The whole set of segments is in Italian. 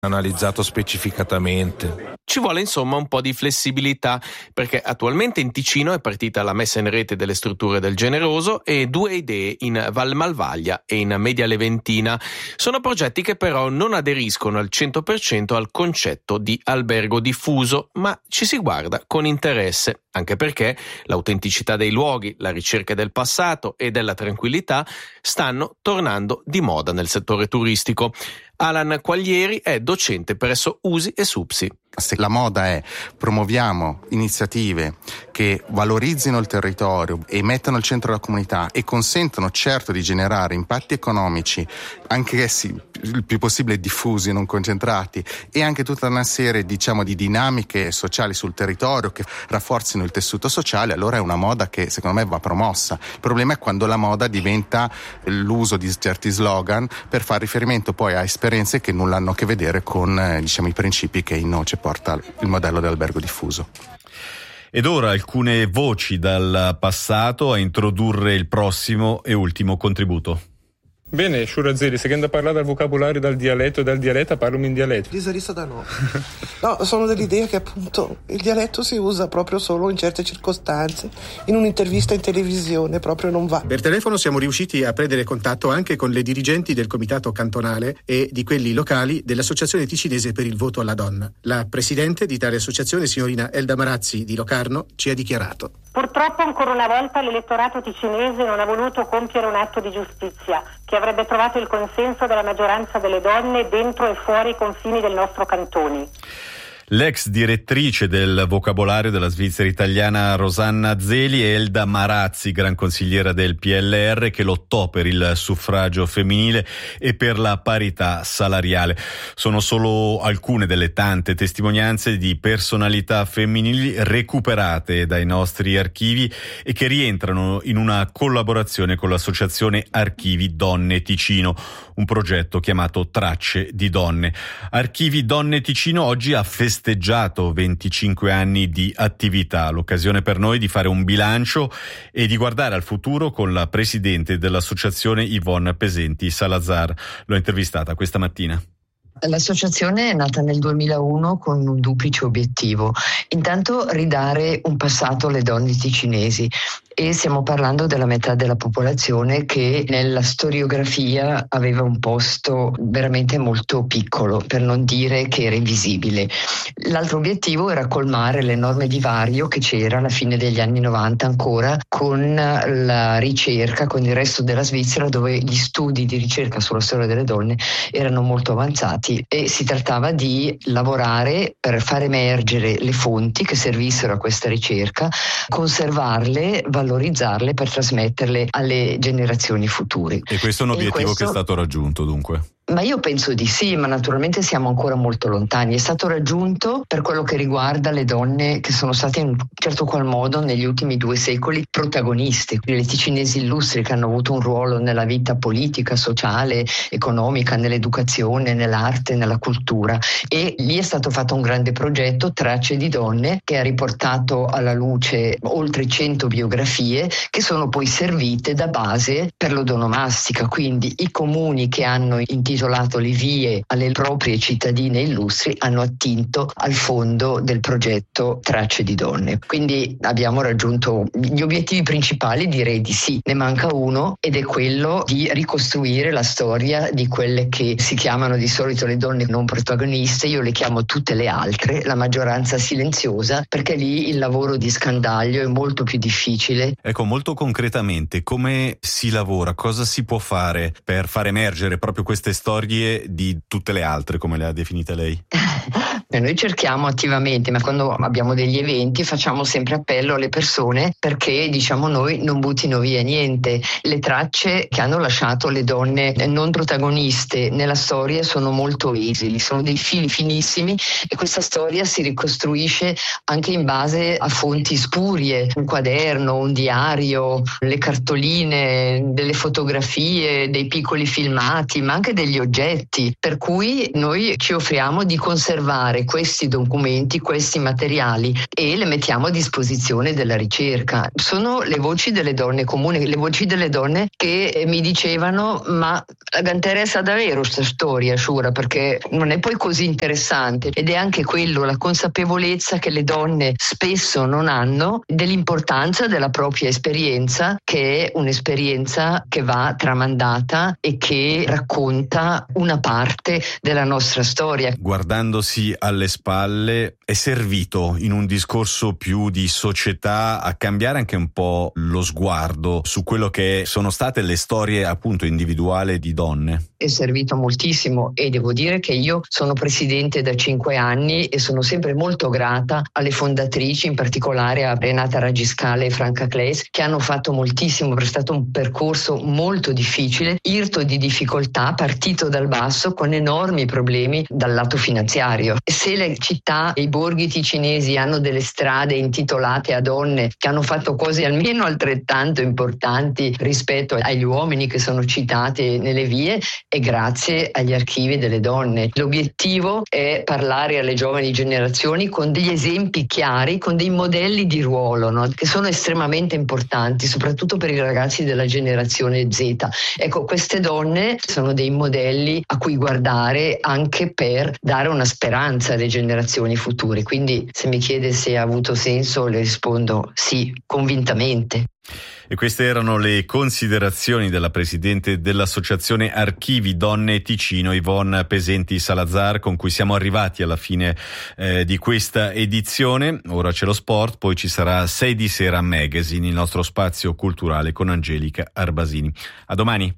analizzato specificatamente. Ci vuole insomma un po' di flessibilità, perché attualmente in Ticino è partita la messa in rete delle strutture del Generoso e 2 idee in Val Malvaglia e in Media Leventina. Sono progetti che però non aderiscono al 100% al concetto di albergo diffuso, ma ci si guarda con interesse, anche perché l'autenticità dei luoghi, la ricerca del passato e della tranquillità stanno tornando di moda nel settore turistico. Alan Quaglieri è docente presso USI e SUPSI. Se la moda è promuoviamo iniziative che valorizzino il territorio e mettano al centro la comunità e consentono certo di generare impatti economici, anche essi il più possibile diffusi, non concentrati, e anche tutta una serie di dinamiche sociali sul territorio che rafforzino il tessuto sociale, allora è una moda che secondo me va promossa. Il problema è quando la moda diventa l'uso di certi slogan per fare riferimento poi a esperienze che nulla hanno a che vedere con i principi che in noce porta il modello dell'albergo diffuso. Ed ora alcune voci dal passato a introdurre il prossimo e ultimo contributo. Bene, Shurazzeri, se che anda a parlare dal vocabolario, dal dialetto e dal dialetto, parlami in dialetto. Risalista da no. No, sono dell'idea che appunto il dialetto si usa proprio solo in certe circostanze. In un'intervista in televisione proprio non va. Per telefono siamo riusciti a prendere contatto anche con le dirigenti del comitato cantonale e di quelli locali dell'Associazione Ticinese per il Voto alla Donna. La presidente di tale associazione, signorina Elda Marazzi di Locarno, ci ha dichiarato: purtroppo ancora una volta l'elettorato ticinese non ha voluto compiere un atto di giustizia che avrebbe trovato il consenso della maggioranza delle donne dentro e fuori i confini del nostro cantone. L'ex direttrice del vocabolario della Svizzera italiana Rosanna Zeli e Elda Marazzi, gran consigliera del PLR, che lottò per il suffragio femminile e per la parità salariale. Sono solo alcune delle tante testimonianze di personalità femminili recuperate dai nostri archivi e che rientrano in una collaborazione con l'associazione Archivi Donne Ticino, un progetto chiamato Tracce di Donne. Archivi Donne Ticino oggi ha festeggiato 25 anni di attività, l'occasione per noi di fare un bilancio e di guardare al futuro con la presidente dell'associazione Yvonne Pesenti Salazar. L'ho intervistata questa mattina. L'associazione è nata nel 2001 con un duplice obiettivo. Intanto ridare un passato alle donne ticinesi, e stiamo parlando della metà della popolazione che nella storiografia aveva un posto veramente molto piccolo, per non dire che era invisibile. L'altro obiettivo era colmare l'enorme divario che c'era alla fine degli anni 90 ancora con la ricerca, con il resto della Svizzera, dove gli studi di ricerca sulla storia delle donne erano molto avanzati e si trattava di lavorare per far emergere le fonti che servissero a questa ricerca, conservarle, valorizzarle per trasmetterle alle generazioni future. E questo è un obiettivo che è stato raggiunto, dunque? Ma io penso di sì, ma naturalmente siamo ancora molto lontani. È stato raggiunto per quello che riguarda le donne che sono state in un certo qual modo negli ultimi 2 secoli protagoniste, le ticinesi illustri che hanno avuto un ruolo nella vita politica, sociale, economica, nell'educazione, nell'arte, nella cultura. E lì è stato fatto un grande progetto, Tracce di Donne, che ha riportato alla luce oltre 100 biografie che sono poi servite da base per l'odonomastica, quindi i comuni che hanno intitolato le vie alle proprie cittadine illustri hanno attinto al fondo del progetto Tracce di Donne. Quindi abbiamo raggiunto gli obiettivi principali, direi di sì. Ne manca uno ed è quello di ricostruire la storia di quelle che si chiamano di solito le donne non protagoniste. Io le chiamo tutte le altre, la maggioranza silenziosa, perché lì il lavoro di scandaglio è molto più difficile. Ecco, molto concretamente, come si lavora? Cosa si può fare per far emergere proprio queste storie di tutte le altre, come le ha definite lei? Noi cerchiamo attivamente, ma quando abbiamo degli eventi facciamo sempre appello alle persone perché, diciamo noi, non buttino via niente. Le tracce che hanno lasciato le donne non protagoniste nella storia sono molto esili, sono dei fili finissimi e questa storia si ricostruisce anche in base a fonti spurie, un quaderno, un diario, le cartoline, delle fotografie, dei piccoli filmati, ma anche degli oggetti, per cui noi ci offriamo di conservare prendere questi documenti, questi materiali e le mettiamo a disposizione della ricerca. Sono le voci delle donne comuni, le voci delle donne che mi dicevano: ma interessa davvero sta storia, Shura, perché non è poi così interessante. Ed è anche quello, la consapevolezza che le donne spesso non hanno dell'importanza della propria esperienza, che è un'esperienza che va tramandata e che racconta una parte della nostra storia. Guardandosi alle spalle, è servito in un discorso più di società a cambiare anche un po' lo sguardo su quello che sono state le storie appunto individuali di donne? È servito moltissimo, e devo dire che io sono presidente da 5 anni e sono sempre molto grata alle fondatrici, in particolare a Renata Raggiscale e Franca Claes, che hanno fatto moltissimo. È stato un percorso molto difficile, irto di difficoltà, partito dal basso, con enormi problemi dal lato finanziario. Se le città e i borghi ticinesi hanno delle strade intitolate a donne che hanno fatto cose almeno altrettanto importanti rispetto agli uomini che sono citati nelle vie, è grazie agli archivi delle donne. L'obiettivo è parlare alle giovani generazioni con degli esempi chiari, con dei modelli di ruolo, no? Che sono estremamente importanti, soprattutto per i ragazzi della generazione Z. Ecco, queste donne sono dei modelli a cui guardare anche per dare una speranza alle generazioni future. Quindi se mi chiede se ha avuto senso, le rispondo sì, convintamente. E queste erano le considerazioni della presidente dell'associazione Archivi Donne Ticino, Yvonne Pesenti Salazar, con cui siamo arrivati alla fine di questa edizione. Ora c'è lo sport, poi ci sarà 6 di sera Magazine, il nostro spazio culturale con Angelica Arbasini. A domani.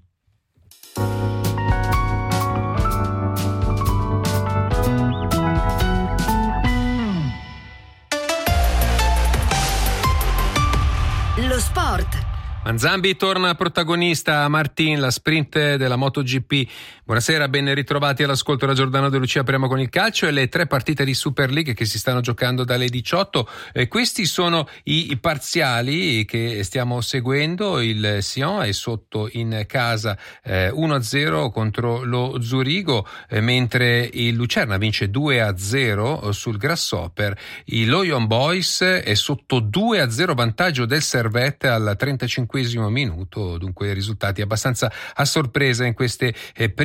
Lo sport. Manzambi torna protagonista a Martin, la sprint della MotoGP. Buonasera, ben ritrovati all'ascolto da Giordano De Lucia. Apriamo con il calcio e le 3 partite di Super League che si stanno giocando dalle 18. Questi sono i parziali che stiamo seguendo. Il Sion è sotto in casa 1-0 contro lo Zurigo, mentre il Lucerna vince 2-0 sul Grasshopper. Il Loyon Boys è sotto 2-0 vantaggio del Servette al 35esimo minuto, dunque risultati abbastanza a sorpresa in queste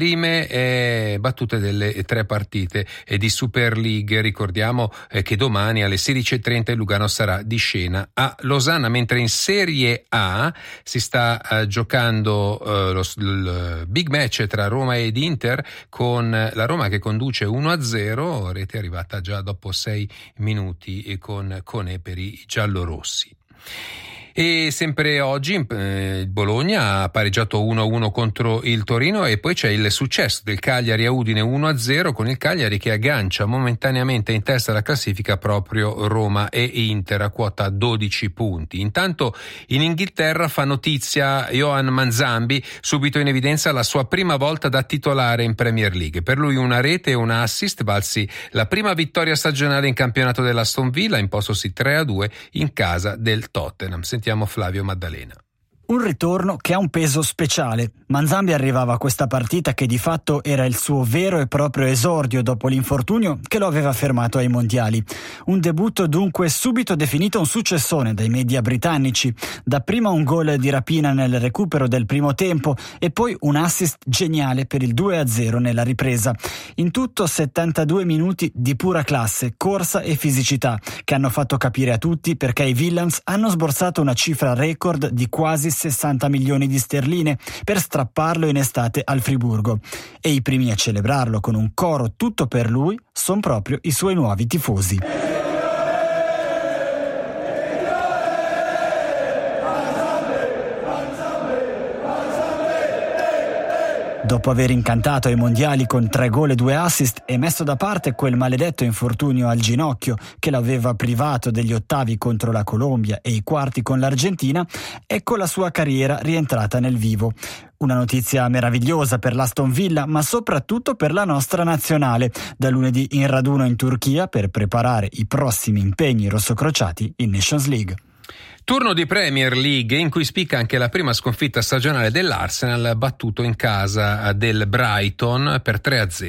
prime battute delle 3 partite di Super League. Ricordiamo che domani alle 16:30 il Lugano sarà di scena a Losanna, mentre in Serie A si sta giocando il big match tra Roma ed Inter, con la Roma che conduce 1-0, rete arrivata già dopo 6 minuti con Cone per i giallorossi. E sempre oggi il Bologna ha pareggiato 1-1 contro il Torino, e poi c'è il successo del Cagliari a Udine 1-0, con il Cagliari che aggancia momentaneamente in testa alla classifica proprio Roma e Inter a quota 12 punti. Intanto in Inghilterra fa notizia Johan Manzambi, subito in evidenza la sua prima volta da titolare in Premier League. Per lui una rete e una assist valsi la prima vittoria stagionale in campionato dell'Aston Villa, impostosi 3-2 in casa del Tottenham. Sentiamo Flavio Maddalena. Un ritorno che ha un peso speciale. Manzambi arrivava a questa partita che di fatto era il suo vero e proprio esordio dopo l'infortunio che lo aveva fermato ai mondiali. Un debutto dunque subito definito un successone dai media britannici. Dapprima un gol di rapina nel recupero del primo tempo e poi un assist geniale per il 2-0 nella ripresa. In tutto 72 minuti di pura classe, corsa e fisicità che hanno fatto capire a tutti perché i Villains hanno sborsato una cifra record di quasi 60 milioni di sterline per strapparlo in estate al Friburgo, e i primi a celebrarlo con un coro tutto per lui sono proprio i suoi nuovi tifosi. Dopo aver incantato ai mondiali con 3 gol e 2 assist e messo da parte quel maledetto infortunio al ginocchio che l'aveva privato degli ottavi contro la Colombia e i quarti con l'Argentina, ecco la sua carriera rientrata nel vivo. Una notizia meravigliosa per l'Aston Villa, ma soprattutto per la nostra nazionale, da lunedì in raduno in Turchia per preparare i prossimi impegni rossocrociati in Nations League. Turno di Premier League in cui spicca anche la prima sconfitta stagionale dell'Arsenal, battuto in casa del Brighton per 3-0.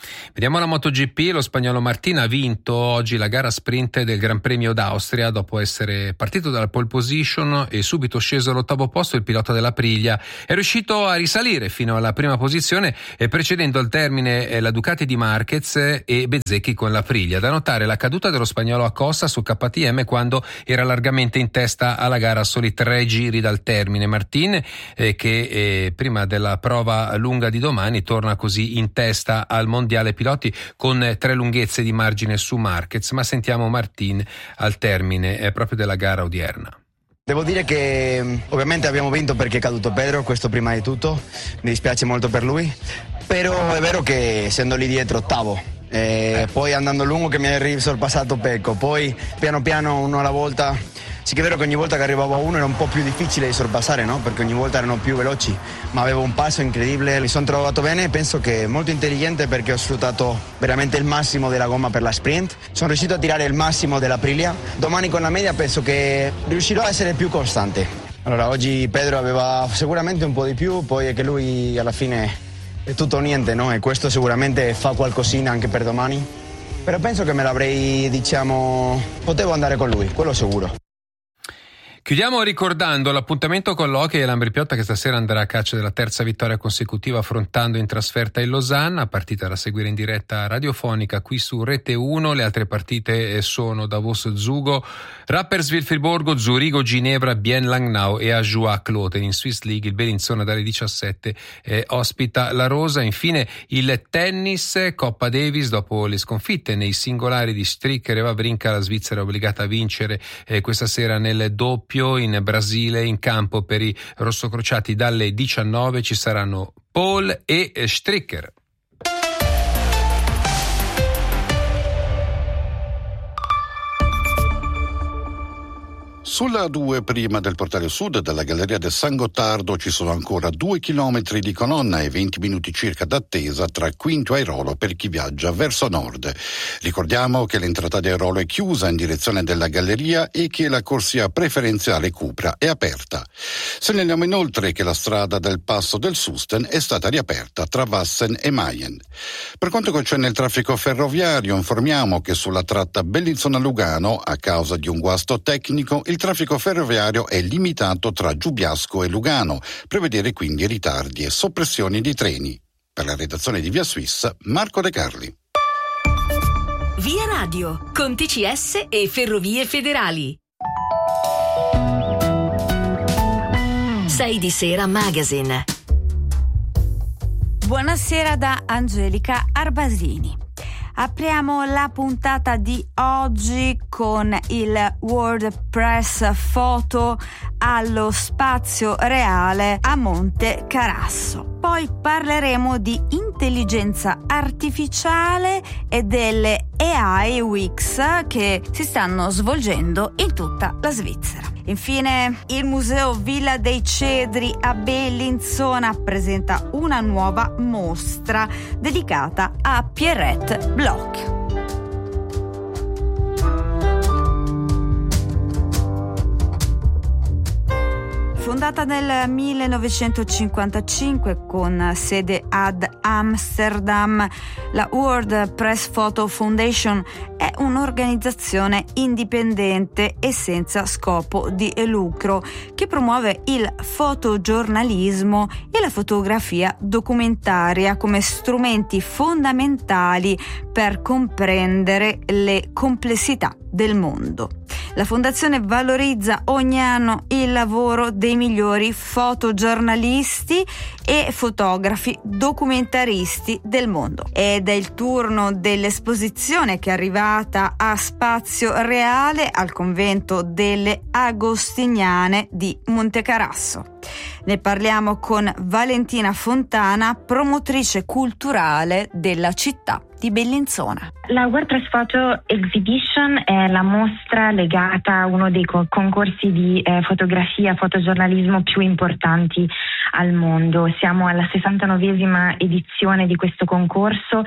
Vediamo la MotoGP. Lo spagnolo Martin ha vinto oggi la gara sprint del Gran Premio d'Austria dopo essere partito dalla pole position e subito sceso all'8° posto. Il pilota dell'Aprilia è riuscito a risalire fino alla prima posizione precedendo al termine la Ducati di Marquez e Bezzecchi con l'Aprilia. Da notare la caduta dello spagnolo Acosta su KTM quando era largamente in testa alla gara a soli 3 giri dal termine. Martin che prima della prova lunga di domani torna così in testa al mondiale piloti con 3 lunghezze di margine su Marquez, ma sentiamo Martin al termine proprio della gara odierna. Devo dire che ovviamente abbiamo vinto perché è caduto Pedro, questo prima di tutto, mi dispiace molto per lui, però è vero che essendo lì dietro ottavo, poi andando lungo che mi ha sorpassato Pecco, poi piano piano uno alla volta. Sì che è vero che ogni volta che arrivavo a uno era un po' più difficile di sorpassare, no? Perché ogni volta erano più veloci, ma avevo un passo incredibile, mi sono trovato bene e penso che molto intelligente perché ho sfruttato veramente il massimo della gomma per la sprint, sono riuscito a tirare il massimo dell'Aprilia, domani con la media penso che riuscirò a essere più costante. Allora oggi Pedro aveva sicuramente un po' di più, poi è che lui alla fine è tutto o niente, no? E questo sicuramente fa qualcosina anche per domani, però penso che me l'avrei, potevo andare con lui, quello sicuro. Chiudiamo ricordando l'appuntamento con l'Hockey e l'Ambrì-Piotta che stasera andrà a caccia della terza vittoria consecutiva affrontando in trasferta il Losanna, partita da seguire in diretta radiofonica qui su Rete 1. Le altre partite sono Davos-Zugo, Rapperswil-Friburgo, Zurigo-Ginevra, Bien-Langnau e Ajoie-Kloten. In Swiss League il Bellinzona dalle 17 ospita la Rosa. Infine il tennis, Coppa Davis, dopo le sconfitte nei singolari di Stricker e Wawrinka, la Svizzera è obbligata a vincere questa sera nel doppio in Brasile. In campo per i rossocrociati dalle 19 ci saranno Paul e Stricker. Sulla A2, prima del portale sud della Galleria del San Gottardo, ci sono ancora 2 chilometri di colonna e 20 minuti circa d'attesa tra Quinto e Airolo per chi viaggia verso nord. Ricordiamo che l'entrata di Airolo è chiusa in direzione della Galleria e che la corsia preferenziale Cupra è aperta. Segnaliamo inoltre che la strada del Passo del Susten è stata riaperta tra Wassen e Mayen. Per quanto concerne il traffico ferroviario, informiamo che sulla tratta Bellinzona-Lugano, a causa di un guasto tecnico, il traffico ferroviario è limitato tra Giubiasco e Lugano, prevedere quindi ritardi e soppressioni di treni. Per la redazione di Via Suisse, Marco De Carli. Via Radio, con TCS e Ferrovie Federali. 6 di sera Magazine. Buonasera da Angelica Arbasini. Apriamo la puntata di oggi con il World Press Photo allo Spazio Reale a Monte Carasso. Poi parleremo di intelligenza artificiale e delle AI Weeks che si stanno svolgendo in tutta la Svizzera. Infine, il Museo Villa dei Cedri a Bellinzona presenta una nuova mostra dedicata a Pierrette Bloch. Fondata nel 1955 con sede ad Amsterdam, la World Press Photo Foundation è un'organizzazione indipendente e senza scopo di lucro che promuove il fotogiornalismo e la fotografia documentaria come strumenti fondamentali per comprendere le complessità del mondo. La fondazione valorizza ogni anno il lavoro dei migliori fotogiornalisti e fotografi documentaristi del mondo. Ed è il turno dell'esposizione che è arrivata a Spazio Reale al convento delle Agostiniane di Montecarasso. Ne parliamo con Valentina Fontana, promotrice culturale della città di Bellinzona. La World Press Photo Exhibition è la mostra legata a uno dei concorsi di fotografia, fotogiornalismo più importanti al mondo. Siamo alla 69esima edizione di questo concorso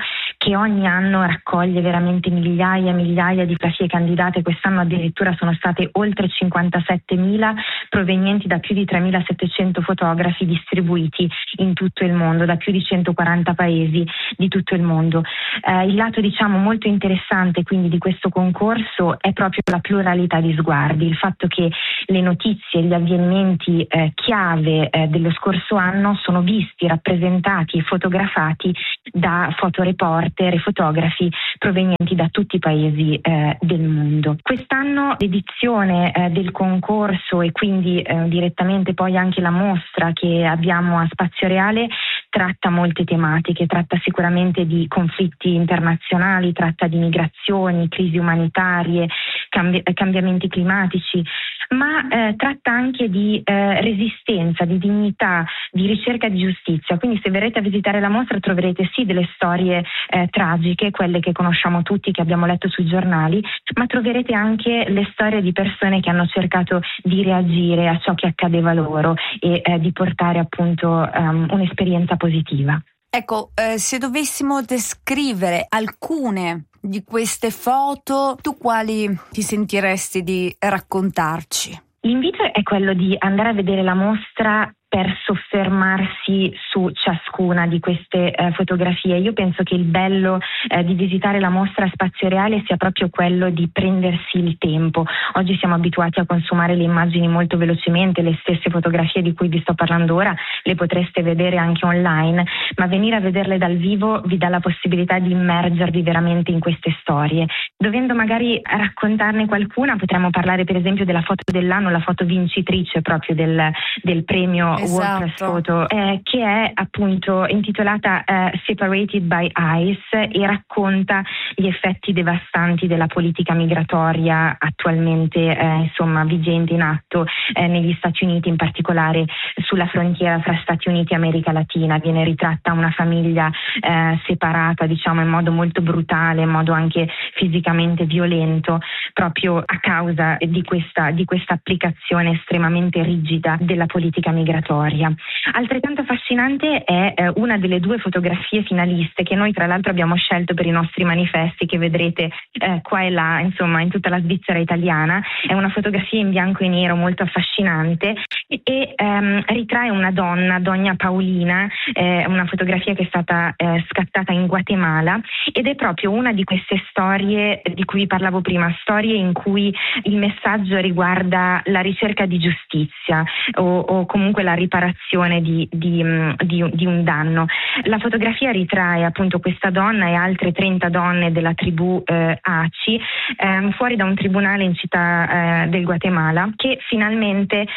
che ogni anno raccoglie veramente migliaia e migliaia di fotografie candidate. Quest'anno addirittura sono state oltre 57.000, provenienti da più di 3.700 fotografi distribuiti in tutto il mondo, da più di 140 paesi di tutto il mondo. Il lato molto interessante quindi di questo concorso è proprio la pluralità di sguardi, il fatto che le notizie, gli avvenimenti chiave dello scorso anno sono visti, rappresentati e fotografati da fotoreporter e fotografi provenienti da tutti i paesi del mondo. Quest'anno l'edizione del concorso e quindi direttamente poi anche la mostra che abbiamo a Spazio Reale tratta molte tematiche, tratta sicuramente di conflitti internazionali, tratta di migrazioni, crisi umanitarie, cambiamenti climatici, ma tratta anche di resistenza, di dignità, di ricerca di giustizia. Quindi se verrete a visitare la mostra troverete sì delle storie tragiche, quelle che conosciamo tutti, che abbiamo letto sui giornali, ma troverete anche le storie di persone che hanno cercato di reagire a ciò che accadeva loro e di portare appunto un'esperienza positiva. Ecco, se dovessimo descrivere alcune di queste foto, tu quali ti sentiresti di raccontarci? L'invito è quello di andare a vedere la mostra per soffermarsi su ciascuna di queste fotografie. Io penso che il bello di visitare la mostra Spazio Reale sia proprio quello di prendersi il tempo. Oggi siamo abituati a consumare le immagini molto velocemente, le stesse fotografie di cui vi sto parlando ora le potreste vedere anche online, ma venire a vederle dal vivo vi dà la possibilità di immergervi veramente in queste storie. Dovendo magari raccontarne qualcuna, potremmo parlare per esempio della foto dell'anno, la foto vincitrice proprio del premio World Press Photo, che è appunto intitolata Separated by Ice e racconta gli effetti devastanti della politica migratoria attualmente vigente in atto negli Stati Uniti, in particolare sulla frontiera fra Stati Uniti e America Latina. Viene ritratta una famiglia separata, in modo molto brutale, in modo anche fisicamente violento, proprio a causa di questa applicazione estremamente rigida della politica migratoria. Altrettanto affascinante è una delle due fotografie finaliste che noi tra l'altro abbiamo scelto per i nostri manifesti, che vedrete qua e là, in tutta la Svizzera italiana. È una fotografia in bianco e nero molto affascinante e ritrae una donna Paulina, una fotografia che è stata scattata in Guatemala, ed è proprio una di queste storie di cui vi parlavo prima, storie in cui il messaggio riguarda la ricerca di giustizia o comunque la riparazione di un danno. La fotografia ritrae appunto questa donna e altre 30 donne della tribù Achi fuori da un tribunale in città del Guatemala, che finalmente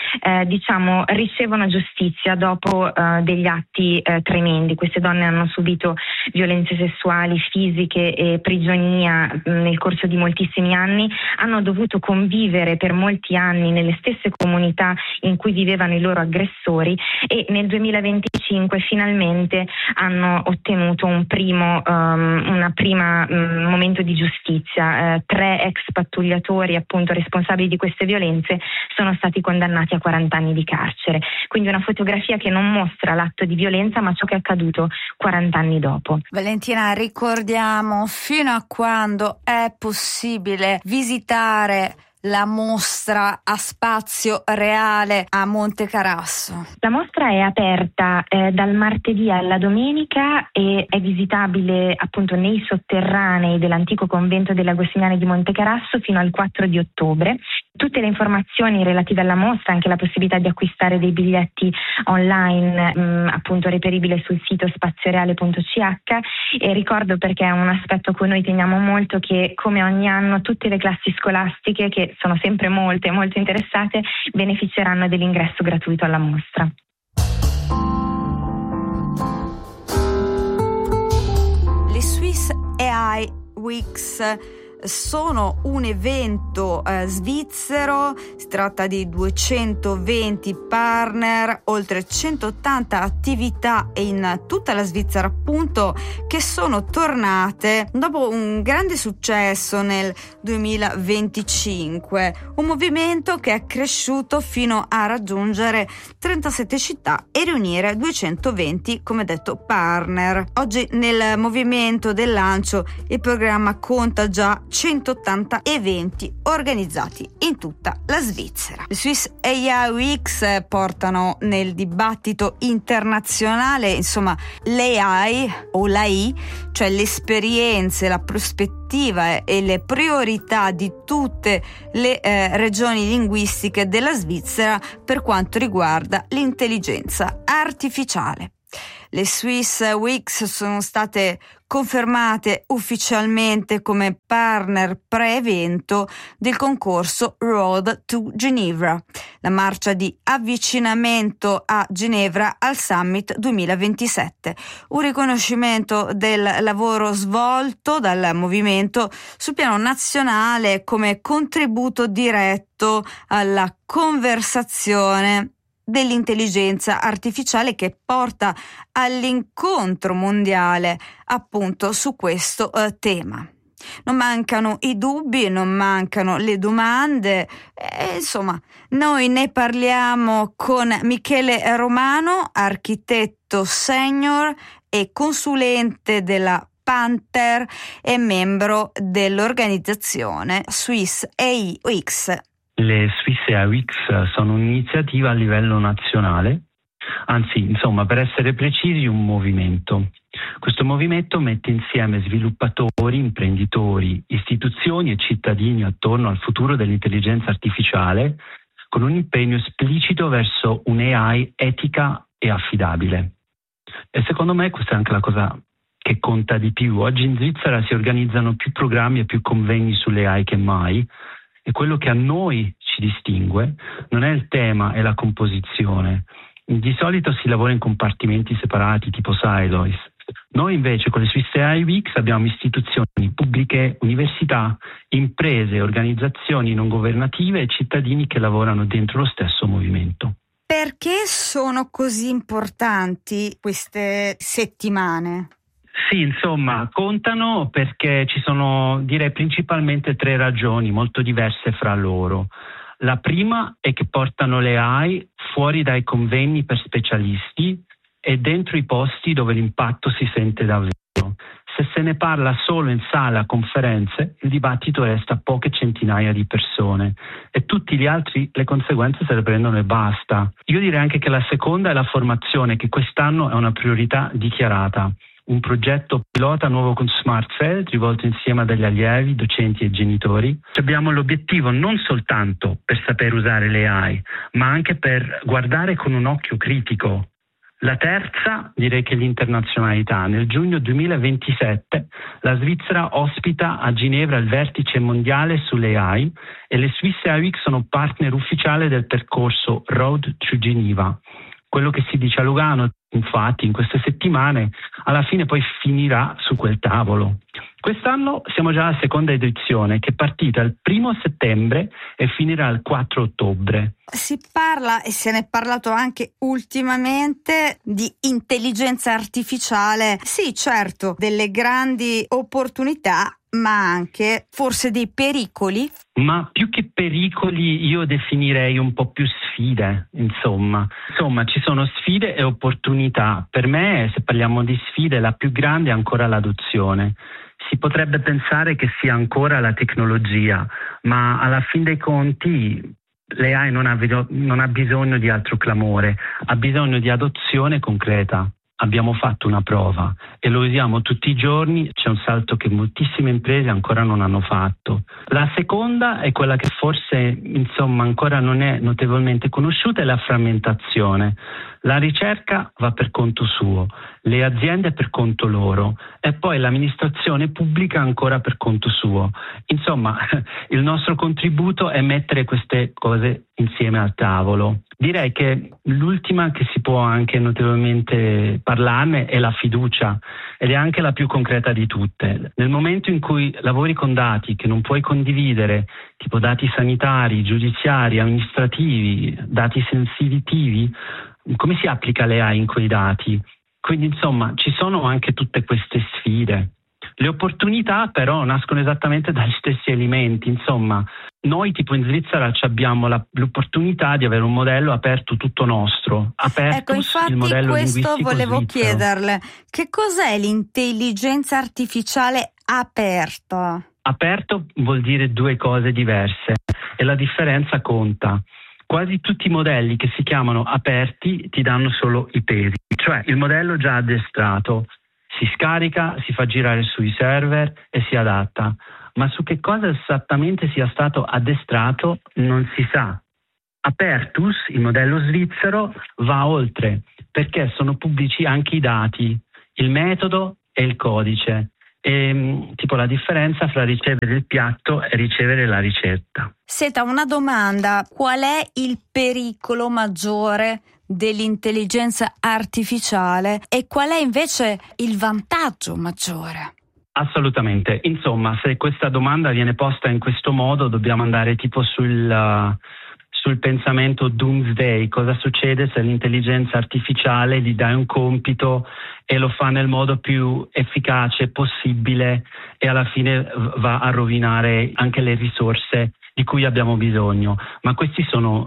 ricevono giustizia dopo degli atti tremendi. Queste donne hanno subito violenze sessuali, fisiche e prigionia nel corso di moltissimi anni, hanno dovuto convivere per molti anni nelle stesse comunità in cui vivevano i loro aggressori e nel 2025 finalmente hanno ottenuto un primo momento di giustizia. 3 ex pattugliatori appunto responsabili di queste violenze sono stati condannati a 40 anni di carcere. Quindi una fotografia che non mostra l'atto di violenza ma ciò che è accaduto 40 anni dopo. Valentina, ricordiamo fino a quando è possibile visitare la mostra a Spazio Reale a Montecarasso. La mostra è aperta dal martedì alla domenica e è visitabile appunto nei sotterranei dell'antico convento delle Agostiniane di Montecarasso fino al 4 di ottobre. Tutte le informazioni relative alla mostra, anche la possibilità di acquistare dei biglietti online appunto reperibile sul sito spazioreale.ch. E ricordo, perché è un aspetto a cui noi teniamo molto, che come ogni anno tutte le classi scolastiche, che sono sempre molto interessate, beneficeranno dell'ingresso gratuito alla mostra. Le Swiss AI Weeks sono un evento svizzero, si tratta di 220 partner, oltre 180 attività in tutta la Svizzera appunto, che sono tornate dopo un grande successo nel 2025, un movimento che è cresciuto fino a raggiungere 37 città e riunire 220, come detto, partner. Oggi nel movimento del lancio il programma conta già 180 eventi organizzati in tutta la Svizzera. Le Swiss AI Weeks portano nel dibattito internazionale, insomma, l'AI o l'AI, cioè le esperienze, la prospettiva e le priorità di tutte le regioni linguistiche della Svizzera per quanto riguarda l'intelligenza artificiale. Le Swiss Weeks sono state confermate ufficialmente come partner pre-evento del concorso Road to Geneva, la marcia di avvicinamento a Ginevra al Summit 2027, un riconoscimento del lavoro svolto dal movimento sul piano nazionale come contributo diretto alla conversazione dell'intelligenza artificiale che porta all'incontro mondiale appunto su questo tema. Non mancano i dubbi, non mancano le domande, insomma, noi ne parliamo con Michele Romano, architetto senior e consulente della Panther e membro dell'organizzazione Swiss AI Weeks. Le Swiss AI Weeks sono un'iniziativa a livello nazionale, anzi, insomma, per essere precisi, un movimento. Questo movimento mette insieme sviluppatori, imprenditori, istituzioni e cittadini attorno al futuro dell'intelligenza artificiale con un impegno esplicito verso un'AI etica e affidabile. E secondo me questa è anche la cosa che conta di più. Oggi in Svizzera si organizzano più programmi e più convegni sulle AI che mai, e quello che a noi ci distingue non è il tema e la composizione. Di solito si lavora in compartimenti separati tipo silos. Noi invece con le Swiss AI Weeks abbiamo istituzioni pubbliche, università, imprese, organizzazioni non governative e cittadini che lavorano dentro lo stesso movimento. Perché sono così importanti queste settimane? Sì, insomma, contano perché ci sono, direi, principalmente 3 ragioni molto diverse fra loro. La prima è che portano le AI fuori dai convegni per specialisti e dentro i posti dove l'impatto si sente davvero. Se se ne parla solo in sala conferenze, il dibattito resta a poche centinaia di persone e tutti gli altri le conseguenze se le prendono e basta. Io direi anche che la seconda è la formazione, che quest'anno è una priorità dichiarata. Un progetto pilota nuovo con SmartFeld rivolto insieme a degli allievi, docenti e genitori. Abbiamo l'obiettivo non soltanto per saper usare le AI, ma anche per guardare con un occhio critico. La terza, direi che l'internazionalità. Nel giugno 2027 la Svizzera ospita a Ginevra il vertice mondiale sulle AI e le Swiss AI Week sono partner ufficiale del percorso Road to Geneva. Quello che si dice a Lugano, infatti, in queste settimane, alla fine poi finirà su quel tavolo. Quest'anno siamo già alla seconda edizione, che è partita il 1 settembre e finirà il 4 ottobre. Si parla, e se ne è parlato anche ultimamente, di intelligenza artificiale. Sì, certo, delle grandi opportunità, ma anche forse dei pericoli. Ma più che pericoli io definirei un po' più sfide, insomma. Insomma, ci sono sfide e opportunità. Per me, se parliamo di sfide, la più grande è ancora l'adozione. Si potrebbe pensare che sia ancora la tecnologia, ma alla fin dei conti l'AI non ha bisogno di altro clamore, ha bisogno di adozione concreta. Abbiamo fatto una prova e lo usiamo tutti i giorni, c'è un salto che moltissime imprese ancora non hanno fatto. La seconda è quella che forse ancora non è notevolmente conosciuta, è la frammentazione. La ricerca va per conto suo, le aziende per conto loro e poi l'amministrazione pubblica ancora per conto suo. Insomma, il nostro contributo è mettere queste cose insieme al tavolo. Direi che l'ultima che si può anche notevolmente parlarne è la fiducia, ed è anche la più concreta di tutte. Nel momento in cui lavori con dati che non puoi condividere, tipo dati sanitari, giudiziari, amministrativi, dati sensitivi, come si applica l'AI in quei dati? Quindi ci sono anche tutte queste sfide. Le opportunità però nascono esattamente dagli stessi elementi. Noi tipo in Svizzera abbiamo l'opportunità di avere un modello aperto tutto nostro. Ecco, infatti il modello questo volevo svizzero. chiederle. Che cos'è l'intelligenza artificiale aperta? Aperto vuol dire due cose diverse e la differenza conta. Quasi tutti i modelli che si chiamano aperti ti danno solo i pesi, cioè il modello già addestrato si scarica, si fa girare sui server e si adatta, ma su che cosa esattamente sia stato addestrato non si sa. Apertus, il modello svizzero, va oltre perché sono pubblici anche i dati, il metodo e il codice. E, la differenza fra ricevere il piatto e ricevere la ricetta. Senta, una domanda: qual è il pericolo maggiore dell'intelligenza artificiale e qual è invece il vantaggio maggiore? Assolutamente. Se questa domanda viene posta in questo modo, dobbiamo andare sul pensamento doomsday. Cosa succede se l'intelligenza artificiale gli dai un compito e lo fa nel modo più efficace possibile e alla fine va a rovinare anche le risorse di cui abbiamo bisogno? Ma questi sono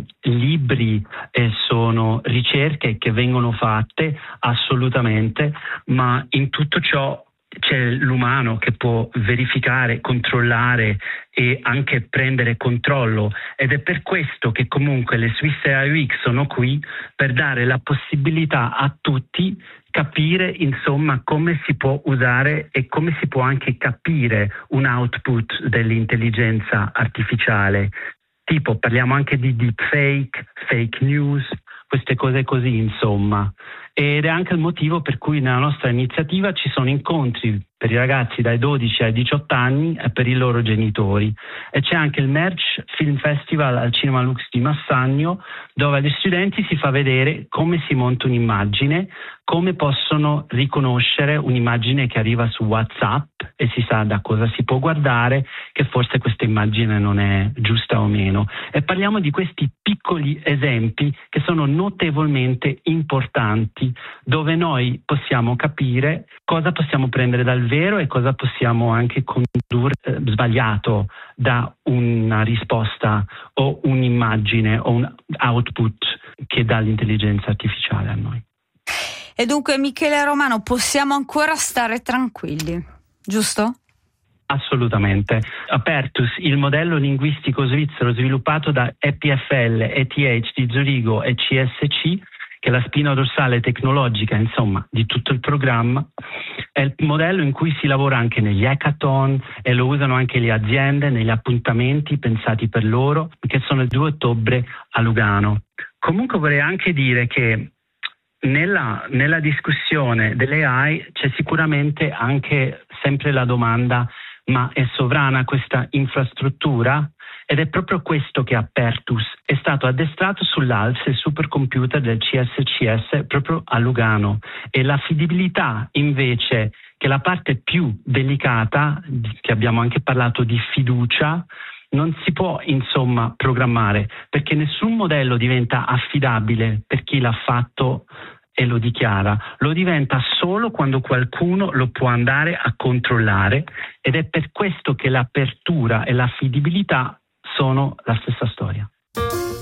libri e sono ricerche che vengono fatte assolutamente, ma in tutto ciò c'è l'umano che può verificare, controllare e anche prendere controllo, ed è per questo che comunque le Swiss AI Week sono qui, per dare la possibilità a tutti capire come si può usare e come si può anche capire un output dell'intelligenza artificiale. Tipo, parliamo anche di deepfake, fake news, queste cose così, Ed è anche il motivo per cui nella nostra iniziativa ci sono incontri per i ragazzi dai 12 ai 18 anni e per i loro genitori. E c'è anche il Merch Film Festival al Cinema Lux di Massagno, dove agli studenti si fa vedere come si monta un'immagine, come possono riconoscere un'immagine che arriva su WhatsApp e si sa da cosa si può guardare che forse questa immagine non è giusta o meno. E parliamo di questi piccoli esempi che sono notevolmente importanti, dove noi possiamo capire cosa possiamo prendere dal vero e cosa possiamo anche condurre sbagliato da una risposta o un'immagine o un output che dà l'intelligenza artificiale a noi. E dunque, Michele Romano, possiamo ancora stare tranquilli, giusto? Assolutamente. Apertus, il modello linguistico svizzero sviluppato da EPFL, ETH di Zurigo e CSC, che è la spina dorsale tecnologica, di tutto il programma, è il modello in cui si lavora anche negli hackathon e lo usano anche le aziende negli appuntamenti pensati per loro, che sono il 2 ottobre a Lugano. Comunque vorrei anche dire che nella discussione delle AI c'è sicuramente anche sempre la domanda: ma è sovrana questa infrastruttura? Ed è proprio questo che Apertus è stato addestrato sull'ALS, il supercomputer del CSCS, proprio a Lugano. E l'affidabilità invece, che è la parte più delicata, che abbiamo anche parlato di fiducia, non si può programmare, perché nessun modello diventa affidabile per chi l'ha fatto e lo dichiara. Lo diventa solo quando qualcuno lo può andare a controllare, ed è per questo che l'apertura e l'affidabilità sono la stessa storia.